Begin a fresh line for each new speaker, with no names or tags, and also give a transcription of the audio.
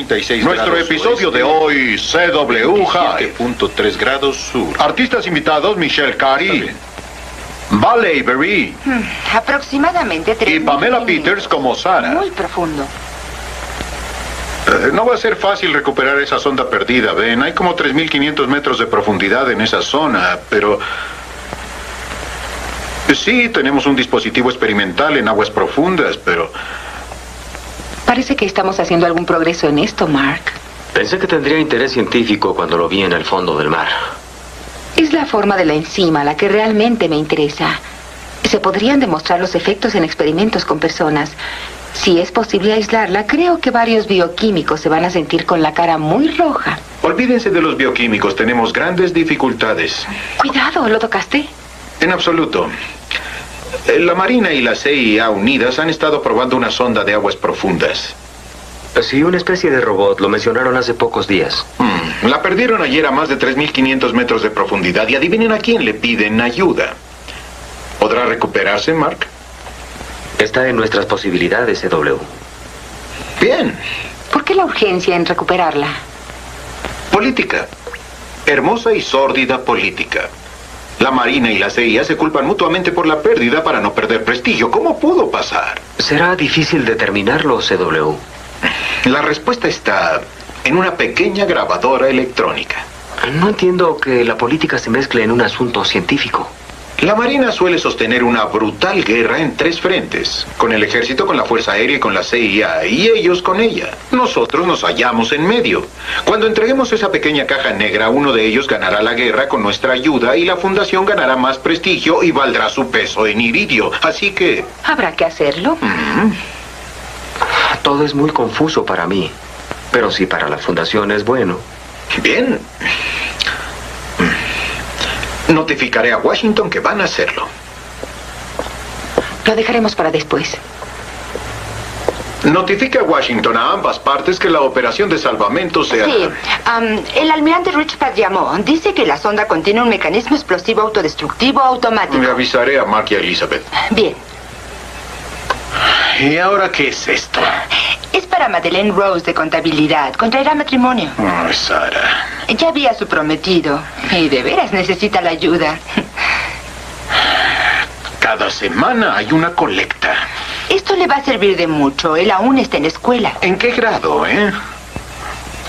36
Nuestro
grados
episodio
oeste,
de hoy, CW High.
27.3 grados sur.
Artistas invitados, Michelle
Está
Carey,
bien.
Val Avery
Aproximadamente 3.000
y Pamela
milímetros.
Peters como Sarah.
Muy profundo.
No va a ser fácil recuperar esa sonda perdida, Ben. Hay como 3.500 metros de profundidad en esa zona, pero... Sí, tenemos un dispositivo experimental en aguas profundas, pero...
Parece que estamos haciendo algún progreso en esto, Mark.
Pensé que tendría interés científico cuando lo vi en el fondo del mar.
Es la forma de la enzima la que realmente me interesa. Se podrían demostrar los efectos en experimentos con personas. Si es posible aislarla, creo que varios bioquímicos se van a sentir con la cara muy roja.
Olvídense de los bioquímicos, tenemos grandes dificultades.
Cuidado, ¿lo tocaste?
En absoluto. La Marina y la CIA unidas han estado probando una sonda de aguas profundas.
Sí, una especie de robot. Lo mencionaron hace pocos días.
La perdieron ayer a más de 3.500 metros de profundidad y adivinen a quién le piden ayuda. ¿Podrá recuperarse, Mark?
Está en nuestras posibilidades, CW.
Bien.
¿Por qué la urgencia en recuperarla?
Política. Hermosa y sórdida política. La Marina y la CIA se culpan mutuamente por la pérdida para no perder prestigio. ¿Cómo pudo pasar?
Será difícil determinarlo, CW.
La respuesta está en una pequeña grabadora electrónica.
No entiendo que la política se mezcle en un asunto científico.
La Marina suele sostener una brutal guerra en 3 frentes, con el ejército, con la Fuerza Aérea y con la CIA, y ellos con ella. Nosotros nos hallamos en medio. Cuando entreguemos esa pequeña caja negra, uno de ellos ganará la guerra con nuestra ayuda y la fundación ganará más prestigio y valdrá su peso en iridio. Así que...
¿Habrá que hacerlo?
Todo es muy confuso para mí. Pero si para la fundación es bueno.
Bien. Notificaré a Washington que van a hacerlo.
Lo dejaremos para después.
Notifique a Washington a ambas partes que la operación de salvamento se hará.
Sí, el almirante Richpath llamó. Dice que la sonda contiene un mecanismo explosivo autodestructivo automático.
Le avisaré a Mark y a Elizabeth.
Bien.
¿Y ahora qué es esto?
Es para Madeleine Rose de contabilidad. Contraerá matrimonio.
Oh, Sara.
Ya vi a su prometido. Y de veras necesita la ayuda.
Cada semana hay una colecta.
Esto le va a servir de mucho. Él aún está en escuela.
¿En qué grado,